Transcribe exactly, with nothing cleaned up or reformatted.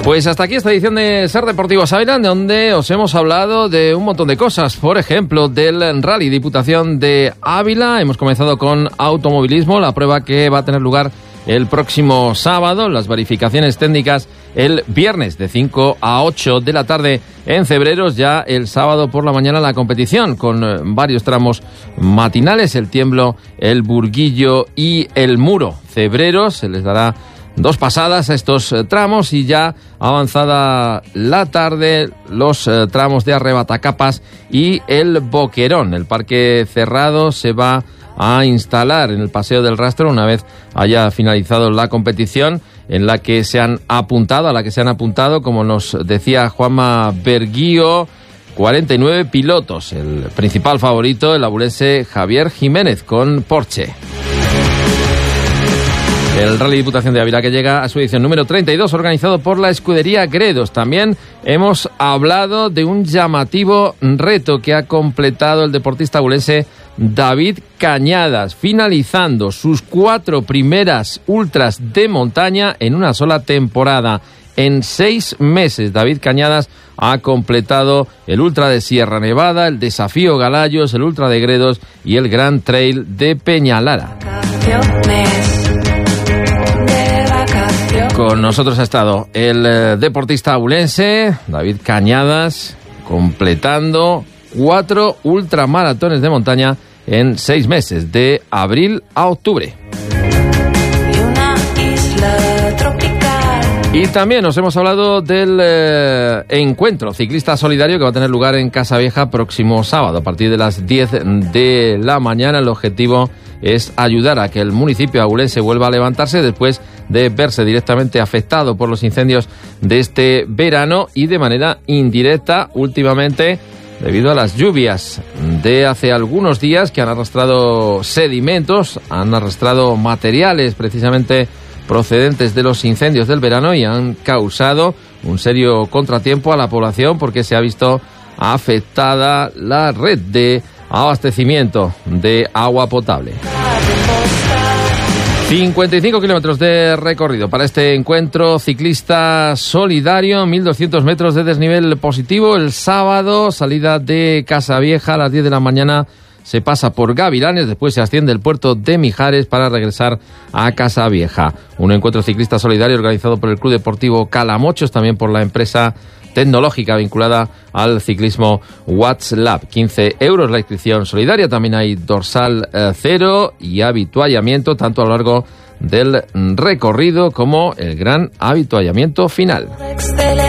Pues hasta aquí esta edición de Ser Deportivo Ávila, donde os hemos hablado de un montón de cosas. Por ejemplo, del Rally Diputación de Ávila. Hemos comenzado con automovilismo, la prueba que va a tener lugar el próximo sábado. Las verificaciones técnicas el viernes de cinco a ocho de la tarde en Cebreros. Ya el sábado por la mañana la competición con varios tramos matinales. El Tiemblo, el Burguillo y el Muro. Cebreros se les dará dos pasadas a estos eh, tramos y ya avanzada la tarde los eh, tramos de Arrebatacapas y el Boquerón. El parque cerrado se va a instalar en el Paseo del Rastro una vez haya finalizado la competición, en la que se han apuntado, a la que se han apuntado, como nos decía Juanma Berguío, cuarenta y nueve pilotos. El principal favorito, el abulense Javier Jiménez con Porsche. El Rally Diputación de Ávila, que llega a su edición número treinta y dos, organizado por la escudería Gredos. También hemos hablado de un llamativo reto que ha completado el deportista abulense David Cañadas, finalizando sus cuatro primeras ultras de montaña en una sola temporada. En seis meses, David Cañadas ha completado el Ultra de Sierra Nevada, el Desafío Galayos, el Ultra de Gredos y el Gran Trail de Peñalara. Con nosotros ha estado el eh, deportista abulense David Cañadas, completando cuatro ultramaratones de montaña en seis meses, de abril a octubre. Y también nos hemos hablado del eh, encuentro ciclista solidario que va a tener lugar en Casavieja próximo sábado a partir de las diez de la mañana. El objetivo es ayudar a que el municipio abulense vuelva a levantarse después de verse directamente afectado por los incendios de este verano y de manera indirecta últimamente debido a las lluvias de hace algunos días que han arrastrado sedimentos, han arrastrado materiales precisamente procedentes de los incendios del verano y han causado un serio contratiempo a la población porque se ha visto afectada la red de abastecimiento de agua potable. cincuenta y cinco kilómetros de recorrido para este encuentro ciclista solidario, mil doscientos metros de desnivel positivo. El sábado, salida de Casavieja a las diez de la mañana, se pasa por Gavilanes, después se asciende el puerto de Mijares para regresar a Casavieja. Un encuentro ciclista solidario organizado por el Club Deportivo Calamochos, también por la empresa tecnológica vinculada al ciclismo WhatsApp. quince euros la inscripción solidaria. También hay dorsal eh, cero y habituallamiento tanto a lo largo del recorrido como el gran habituallamiento final.